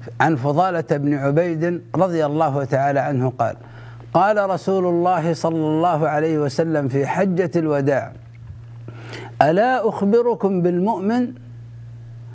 عن فضالة بن عبيد رضي الله تعالى عنه قال: قال رسول الله صلى الله عليه وسلم في حجة الوداع: ألا أخبركم بالمؤمن